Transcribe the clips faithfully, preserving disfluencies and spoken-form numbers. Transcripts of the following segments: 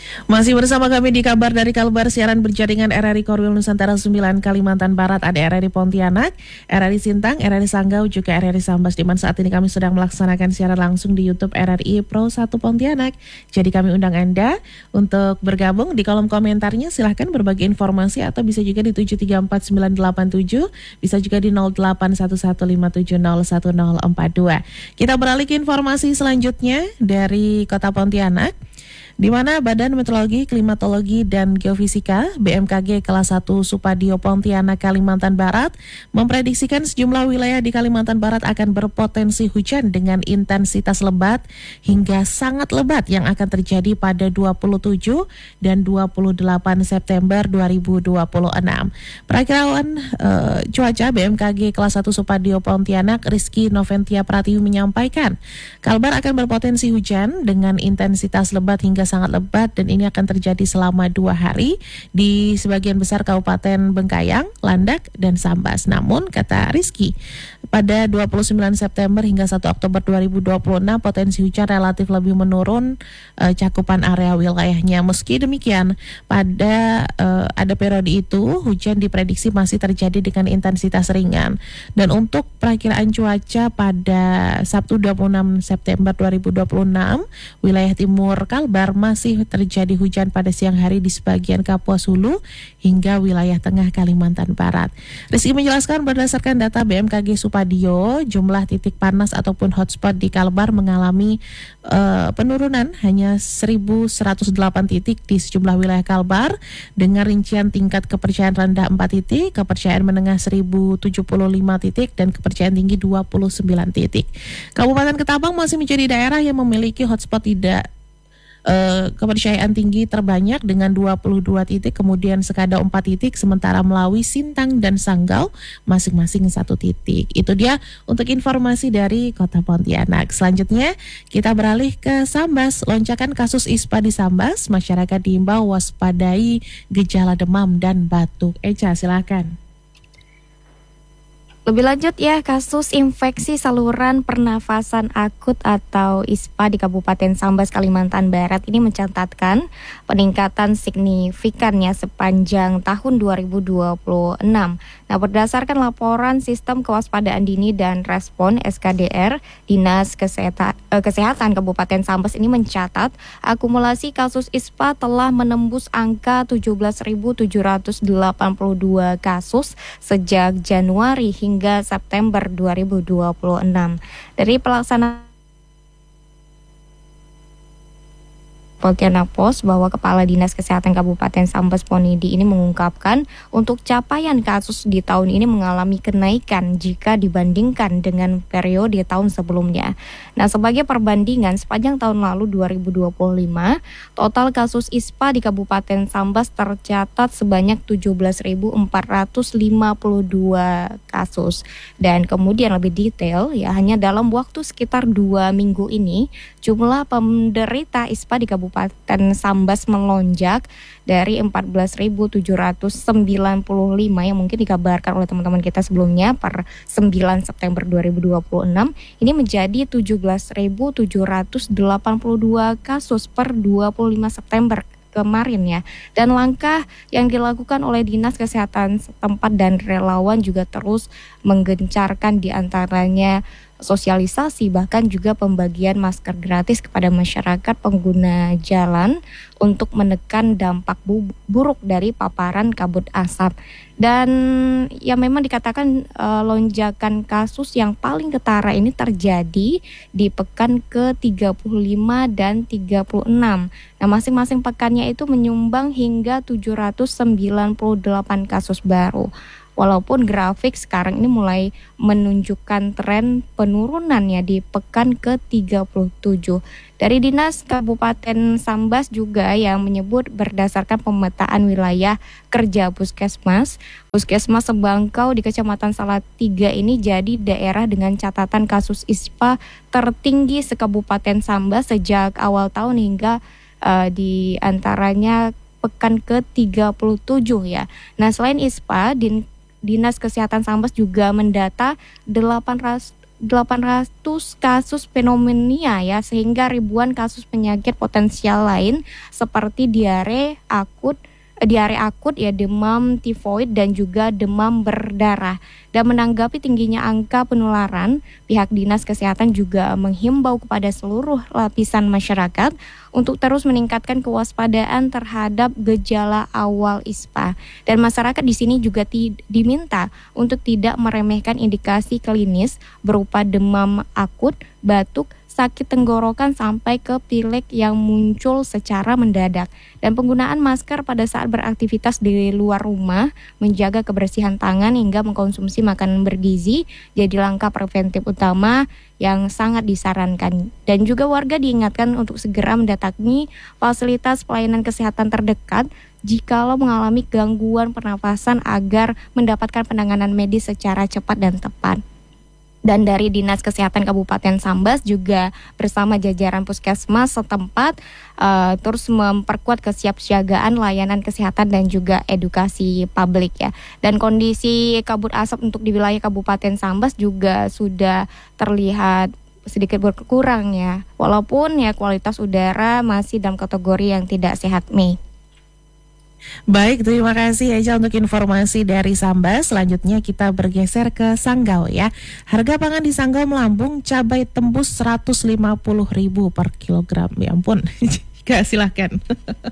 Masih bersama kami di Kabar dari Kalbar, siaran berjaringan R R I Korwil Nusantara sembilan Kalimantan Barat, ada R R I Pontianak, R R I Sintang, R R I Sanggau, juga R R I Sambas, di mana saat ini kami sedang melaksanakan siaran langsung di YouTube R R I Pro satu Pontianak. Jadi kami undang Anda untuk bergabung di kolom komentarnya, silahkan berbagi informasi atau bisa juga di tujuh tiga empat sembilan delapan tujuh, bisa juga di nol delapan satu satu lima tujuh nol satu nol empat dua. Kita beralih ke informasi selanjutnya dari Kota Pontianak, di mana Badan Meteorologi, Klimatologi, dan Geofisika B M K G kelas satu Supadio Pontianak, Kalimantan Barat memprediksikan sejumlah wilayah di Kalimantan Barat akan berpotensi hujan dengan intensitas lebat hingga sangat lebat yang akan terjadi pada dua puluh tujuh dan dua puluh delapan September dua ribu dua puluh enam. Perakiraan uh, cuaca B M K G kelas satu Supadio Pontianak, Rizky Noventia Pratiwi, menyampaikan Kalbar akan berpotensi hujan dengan intensitas lebat hingga sangat lebat, dan ini akan terjadi selama dua hari di sebagian besar Kabupaten Bengkayang, Landak, dan Sambas. Namun, kata Rizky, pada dua puluh sembilan September hingga satu Oktober dua ribu dua puluh enam potensi hujan relatif lebih menurun uh, cakupan area wilayahnya. Meski demikian, pada uh, ada periode itu hujan diprediksi masih terjadi dengan intensitas ringan. Dan untuk perakiraan cuaca pada Sabtu dua puluh enam September dua ribu dua puluh enam, wilayah timur Kalbar masih terjadi hujan pada siang hari di sebagian Kapuas Hulu hingga wilayah tengah Kalimantan Barat. Rizky menjelaskan berdasarkan data B M K G Supadio, jumlah titik panas ataupun hotspot di Kalbar mengalami uh, penurunan hanya seribu seratus delapan titik di sejumlah wilayah Kalbar, dengan rincian tingkat kepercayaan rendah empat titik, kepercayaan menengah seribu tujuh puluh lima titik, dan kepercayaan tinggi dua puluh sembilan titik. Kabupaten Ketapang masih menjadi daerah yang memiliki hotspot tidak Uh, kepercayaan tinggi terbanyak dengan dua puluh dua titik, kemudian Sekadau empat titik, sementara Melawi, Sintang, dan Sanggau masing-masing satu titik. Itu dia untuk informasi dari Kota Pontianak. Selanjutnya kita beralih ke Sambas. Lonjakan kasus ispa di Sambas, masyarakat diimbau waspadai gejala demam dan batuk. Eca, silakan. Lebih lanjut ya, kasus infeksi saluran pernafasan akut atau ISPA di Kabupaten Sambas, Kalimantan Barat ini mencatatkan peningkatan signifikan ya sepanjang tahun dua ribu dua puluh enam. Nah, berdasarkan laporan Sistem Kewaspadaan Dini dan Respon S K D R, Dinas Kesehatan, eh, Kesehatan Kabupaten Sambas ini mencatat akumulasi kasus ISPA telah menembus angka tujuh belas ribu tujuh ratus delapan puluh dua kasus sejak Januari hingga hingga September dua ribu dua puluh enam. Dari pelaksanaan Pontianak Post, bahwa Kepala Dinas Kesehatan Kabupaten Sambas Ponidi ini mengungkapkan untuk capaian kasus di tahun ini mengalami kenaikan jika dibandingkan dengan periode tahun sebelumnya. Nah, sebagai perbandingan, sepanjang tahun lalu dua ribu dua puluh lima, total kasus ISPA di Kabupaten Sambas tercatat sebanyak tujuh belas ribu empat ratus lima puluh dua kasus. Dan kemudian lebih detail, ya hanya dalam waktu sekitar dua minggu ini, jumlah penderita ISPA di Kabupaten Kabupaten Sambas melonjak dari empat belas ribu tujuh ratus sembilan puluh lima yang mungkin dikabarkan oleh teman-teman kita sebelumnya per sembilan September dua ribu dua puluh enam, ini menjadi tujuh belas ribu tujuh ratus delapan puluh dua kasus per dua puluh lima September kemarin ya. Dan langkah yang dilakukan oleh Dinas Kesehatan setempat dan relawan juga terus menggencarkan, diantaranya sosialisasi, bahkan juga pembagian masker gratis kepada masyarakat pengguna jalan untuk menekan dampak bu- buruk dari paparan kabut asap. Dan ya memang dikatakan e, lonjakan kasus yang paling ketara ini terjadi di pekan ke tiga puluh lima dan tiga puluh enam. Nah, masing-masing pekannya itu menyumbang hingga tujuh ratus sembilan puluh delapan kasus baru. Walaupun grafik sekarang ini mulai menunjukkan tren penurunan ya di pekan ke tiga puluh tujuh. Dari Dinas Kabupaten Sambas juga yang menyebut berdasarkan pemetaan wilayah kerja Puskesmas, Puskesmas Sebangkau di Kecamatan Salatiga ini jadi daerah dengan catatan kasus ISPA tertinggi se-Kabupaten Sambas sejak awal tahun hingga uh, di antaranya pekan ke tiga puluh tujuh ya. Nah, selain ISPA, Din Dinas Kesehatan Sambas juga mendata delapan delapan ratus kasus pneumonia ya, sehingga ribuan kasus penyakit potensial lain seperti diare akut, diare akut ya, demam tifoid dan juga demam berdarah. Dan menanggapi tingginya angka penularan, pihak Dinas Kesehatan juga menghimbau kepada seluruh lapisan masyarakat untuk terus meningkatkan kewaspadaan terhadap gejala awal I S P A. Dan masyarakat di sini juga ti- diminta untuk tidak meremehkan indikasi klinis berupa demam akut, batuk, sakit tenggorokan sampai ke pilek yang muncul secara mendadak. Dan penggunaan masker pada saat beraktivitas di luar rumah, menjaga kebersihan tangan hingga mengkonsumsi makanan bergizi jadi langkah preventif utama yang sangat disarankan. Dan juga warga diingatkan untuk segera mendatangi fasilitas pelayanan kesehatan terdekat jikalau mengalami gangguan pernafasan agar mendapatkan penanganan medis secara cepat dan tepat. Dan dari Dinas Kesehatan Kabupaten Sambas juga bersama jajaran puskesmas setempat uh, terus memperkuat kesiapsiagaan layanan kesehatan dan juga edukasi publik ya. Dan kondisi kabut asap untuk di wilayah Kabupaten Sambas juga sudah terlihat sedikit berkurang ya. Walaupun ya kualitas udara masih dalam kategori yang tidak sehat, Mei. Baik, terima kasih Eja untuk informasi dari Sambas. Selanjutnya kita bergeser ke Sanggau ya. Harga pangan di Sanggau melambung, cabai tembus seratus lima puluh ribu per kilogram. Ya ampun, silahkan.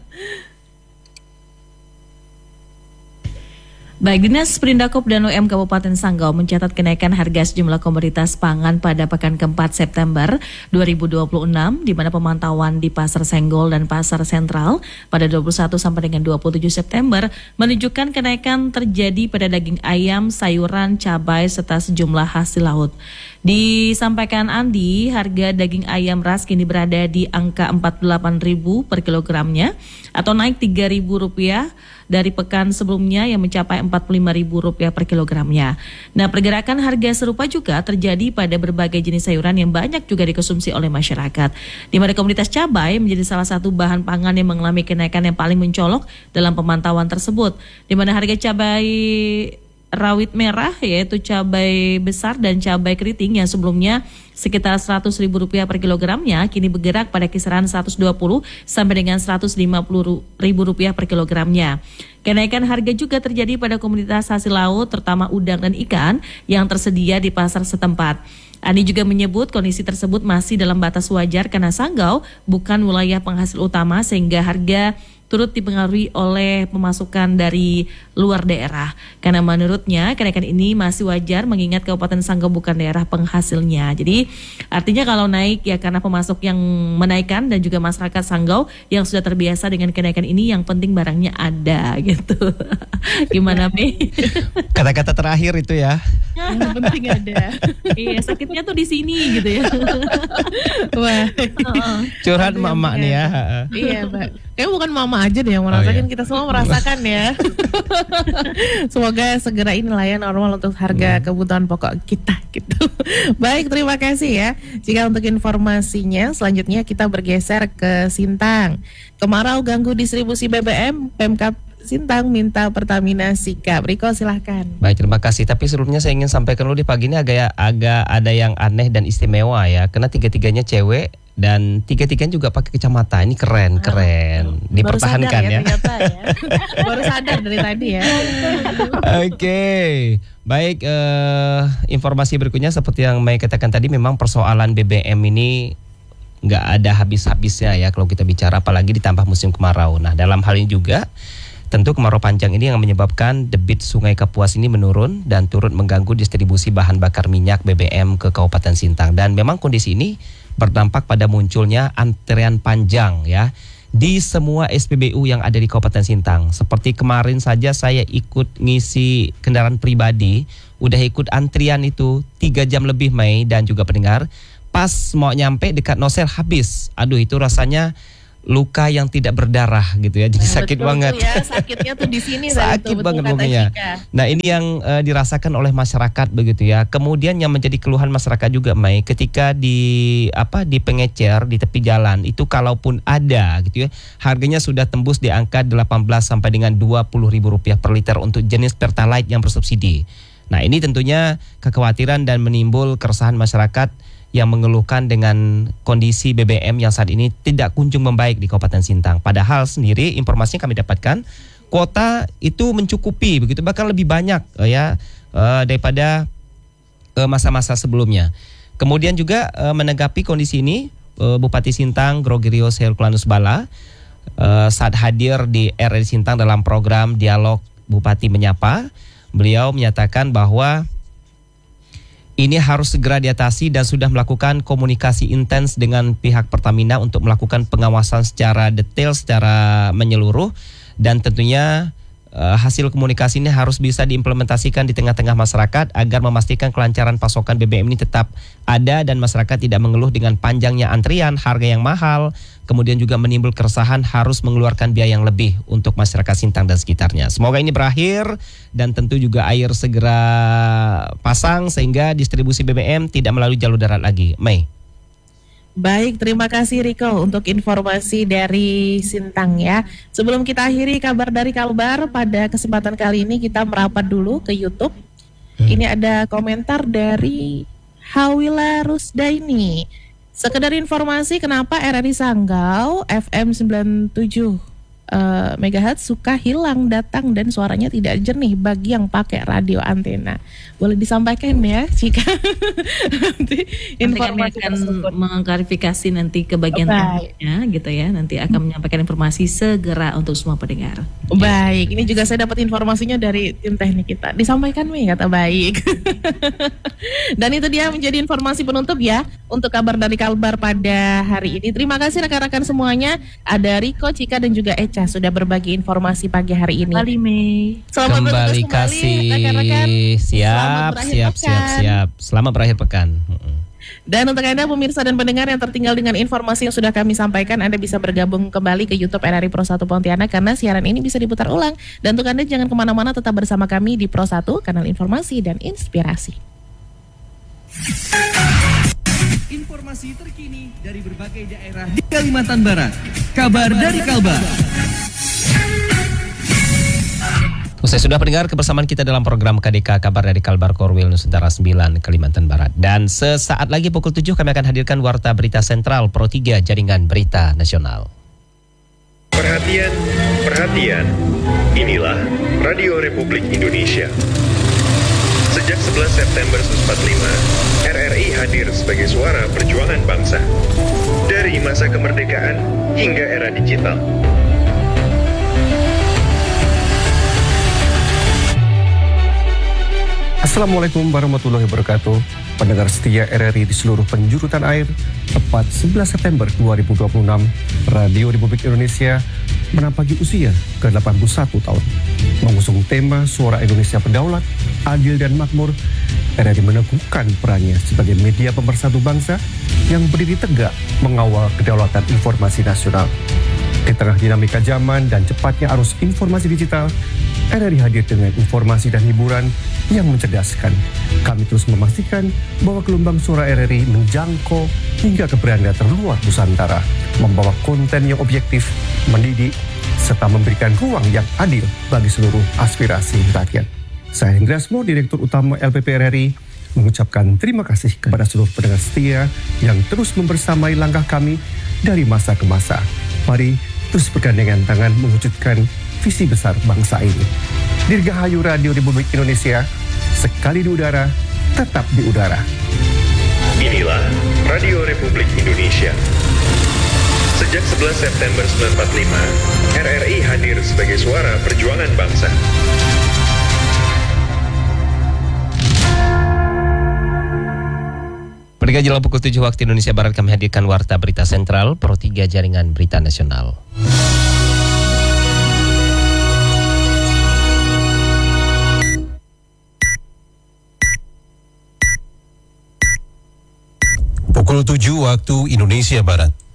Baik, Dinas Perindakop dan U M Kabupaten Sanggau mencatat kenaikan harga sejumlah komoditas pangan pada pekan keempat September dua ribu dua puluh enam, di mana pemantauan di Pasar Senggol dan Pasar Sentral pada dua puluh satu sampai dengan dua puluh tujuh September menunjukkan kenaikan terjadi pada daging ayam, sayuran, cabai, serta sejumlah hasil laut. Disampaikan Andi, harga daging ayam ras kini berada di angka empat puluh delapan ribu per kilogramnya atau naik tiga ribu rupiah dari pekan sebelumnya yang mencapai empat puluh lima ribu rupiah per kilogramnya. Nah, pergerakan harga serupa juga terjadi pada berbagai jenis sayuran yang banyak juga dikonsumsi oleh masyarakat. Di mana komoditas cabai menjadi salah satu bahan pangan yang mengalami kenaikan yang paling mencolok dalam pemantauan tersebut. Di mana harga cabai rawit merah yaitu cabai besar dan cabai keriting yang sebelumnya sekitar seratus ribu rupiah per kilogramnya kini bergerak pada kisaran seratus dua puluh sampai dengan seratus lima puluh ribu rupiah per kilogramnya. Kenaikan harga juga terjadi pada komoditas hasil laut terutama udang dan ikan yang tersedia di pasar setempat. Ani juga menyebut kondisi tersebut masih dalam batas wajar karena Sanggau bukan wilayah penghasil utama sehingga harga turut dipengaruhi oleh pemasukan dari luar daerah. Karena menurutnya kenaikan ini masih wajar mengingat Kabupaten Sanggau bukan daerah penghasilnya. Jadi artinya kalau naik ya karena pemasok yang menaikkan dan juga masyarakat Sanggau yang sudah terbiasa dengan kenaikan ini, yang penting barangnya ada gitu. Gimana, Mi? Kata-kata terakhir itu ya. Yang penting ada. Iya, sakitnya tuh di sini gitu ya. Wah. Curhat emak-emak nih ya. Iya, Mbak. Kayaknya bukan mama aja deh yang merasakan, Oh, iya. kita semua merasakan ya. Semoga segera inilah ya normal untuk harga kebutuhan pokok kita gitu. Baik, terima kasih ya. Jika untuk informasinya, selanjutnya kita bergeser ke Sintang. Kemarau ganggu distribusi B B M, Pemkab Sintang minta Pertamina sikap. Riko silahkan. Baik, terima kasih. Tapi sebelumnya saya ingin sampaikan dulu di pagi ini agak agak ada yang aneh dan istimewa ya. Karena tiga-tiganya cewek dan tiga-tiganya juga pakai kacamata. Ini keren, keren. Dipertahankan Baru sadar ya. ya. Ternyata ya. Baru sadar dari tadi ya. Oke, baik. Eh, informasi berikutnya seperti yang Mai katakan tadi, memang persoalan B B M ini nggak ada habis-habisnya ya kalau kita bicara, apalagi ditambah musim kemarau. Nah, dalam hal ini juga tentu kemarau panjang ini yang menyebabkan debit Sungai Kapuas ini menurun dan turut mengganggu distribusi bahan bakar minyak B B M ke Kabupaten Sintang. Dan memang kondisi ini berdampak pada munculnya antrean panjang ya di semua S P B U yang ada di Kabupaten Sintang. Seperti kemarin saja saya ikut ngisi kendaraan pribadi, udah ikut antrian itu tiga jam lebih, Mei dan juga pendengar. Pas mau nyampe dekat Nosel habis. Aduh, itu rasanya luka yang tidak berdarah gitu ya. Jadi Nah, sakit betul banget. tuh ya, sakitnya tuh di sini. Sakit betul, banget kata pokoknya. Cika. Nah, ini yang uh, dirasakan oleh masyarakat begitu ya. Kemudian yang menjadi keluhan masyarakat juga, Mai, ketika di apa di pengecer di tepi jalan itu kalaupun ada gitu ya, harganya sudah tembus di angka delapan belas sampai dengan dua puluh ribu rupiah per liter untuk jenis Pertalite yang bersubsidi. Nah, ini tentunya kekhawatiran dan menimbul keresahan masyarakat yang mengeluhkan dengan kondisi B B M yang saat ini tidak kunjung membaik di Kabupaten Sintang. Padahal sendiri informasi yang kami dapatkan, kuota itu mencukupi, begitu bahkan lebih banyak uh, ya uh, daripada uh, masa-masa sebelumnya. Kemudian juga uh, menanggapi kondisi ini, uh, Bupati Sintang Grogirios Herculanus Bala uh, saat hadir di R R I Sintang dalam program Dialog Bupati Menyapa, beliau menyatakan bahwa ini harus segera diatasi dan sudah melakukan komunikasi intens dengan pihak Pertamina untuk melakukan pengawasan secara detail, secara menyeluruh, dan tentunya uh, hasil komunikasi ini harus bisa diimplementasikan di tengah-tengah masyarakat agar memastikan kelancaran pasokan B B M ini tetap ada dan masyarakat tidak mengeluh dengan panjangnya antrian, harga yang mahal, kemudian juga menimbul keresahan harus mengeluarkan biaya yang lebih untuk masyarakat Sintang dan sekitarnya. Semoga ini berakhir dan tentu juga air segera pasang sehingga distribusi B B M tidak melalui jalur darat lagi. Mei. Baik, terima kasih Riko untuk informasi dari Sintang ya. Sebelum kita akhiri kabar dari Kalbar, pada kesempatan kali ini kita merapat dulu ke YouTube. Hmm. Ini ada komentar dari Hawila Rusdaini. Sekedar informasi kenapa R R I Sanggau F M sembilan puluh tujuh uh, megahertz suka hilang datang dan suaranya tidak jernih bagi yang pakai radio antena. Boleh disampaikan ya jika nanti informasi akan mengklarifikasi nanti ke bagian teknisnya gitu ya. Nanti akan menyampaikan informasi segera untuk semua pendengar. Baik, ini juga saya dapat informasinya dari tim teknik kita. Disampaikan Mi, kata baik. Dan itu dia menjadi informasi penutup ya untuk kabar dari Kalbar pada hari ini. Terima kasih rekan-rekan semuanya. Ada Riko, Cika dan juga Echa sudah berbagi informasi pagi hari ini. Kembali Mei. Selamat kembali kasih. Rekan-rekan. Siap, siap, siap, siap. Selamat berakhir pekan. Dan untuk Anda pemirsa dan pendengar yang tertinggal dengan informasi yang sudah kami sampaikan, Anda bisa bergabung kembali ke YouTube R R I Pro satu Pontianak karena siaran ini bisa diputar ulang. Dan untuk Anda jangan kemana-mana, tetap bersama kami di Pro satu, kanal informasi dan inspirasi. Informasi terkini dari berbagai daerah di Kalimantan Barat. Kabar dari Kalbar. Usai sudah pendengar kebersamaan kita dalam program K D K Kabar dari Kalbar Korwil Nusantara sembilan Kalimantan Barat. Dan sesaat lagi pukul tujuh kami akan hadirkan Warta Berita Sentral Pro tiga Jaringan Berita Nasional. Perhatian, perhatian. Inilah Radio Republik Indonesia. Sejak sebelas September seribu sembilan ratus empat puluh lima, R R I hadir sebagai suara perjuangan bangsa. Dari masa kemerdekaan hingga era digital. Assalamualaikum warahmatullahi wabarakatuh. Pendengar setia R R I di seluruh penjuru tanah air, tepat sebelas September dua ribu dua puluh enam, Radio Republik Indonesia menapaki usia ke delapan puluh satu tahun. Mengusung tema Suara Indonesia Berdaulat, Adil dan Makmur, R R I meneguhkan perannya sebagai media pemersatu bangsa yang berdiri tegak mengawal kedaulatan informasi nasional. Di tengah dinamika zaman dan cepatnya arus informasi digital, R R I hadir dengan informasi dan hiburan yang mencerdaskan. Kami terus memastikan bahwa gelombang suara R R I menjangkau hingga ke beranda terluar Nusantara, membawa konten yang objektif, mendidik, serta memberikan ruang yang adil bagi seluruh aspirasi rakyat. Saya Hendra Asmo, Direktur Utama L P P R R I, mengucapkan terima kasih kepada seluruh pendengar setia yang terus membersamai langkah kami dari masa ke masa. Mari terus bergandengan tangan mewujudkan visi besar bangsa ini. Dirgahayu Radio Republik Indonesia, sekali di udara, tetap di udara. Inilah Radio Republik Indonesia. Sejak sebelas September seribu sembilan ratus empat puluh lima, R R I hadir sebagai suara perjuangan bangsa. Pendengar jelang pukul tujuh waktu Indonesia Barat kami hadirkan Warta Berita Sentral Pro tiga Jaringan Berita Nasional. Pukul tujuh waktu Indonesia Barat.